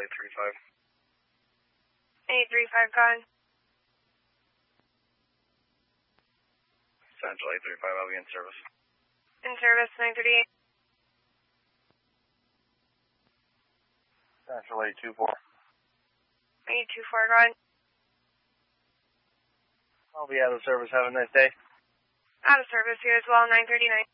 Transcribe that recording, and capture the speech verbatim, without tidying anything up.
eight three five. eight three five, gone. Central eight three five, I'll be in service. In service, nine thirty-eight. Central eight two four. eight two four, gone. I'll be out of service. Have a nice day. Out of service here as well, nine thirty-nine.